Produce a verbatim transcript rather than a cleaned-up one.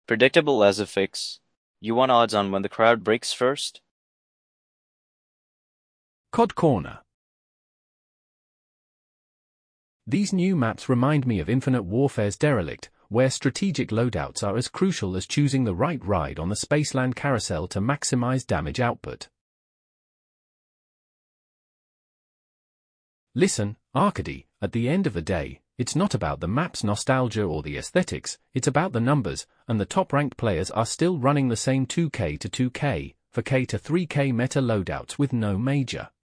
Predictable as a fix. You want odds on when the crowd breaks first? C O D Corner. These new maps remind me of Infinite Warfare's Derelict, where strategic loadouts are as crucial as choosing the right ride on the Spaceland carousel to maximize damage output. Listen, Arcady, at the end of the day, it's not about the map's nostalgia or the aesthetics, it's about the numbers, and the top-ranked players are still running the same two K to two K, four K to three K meta loadouts with no major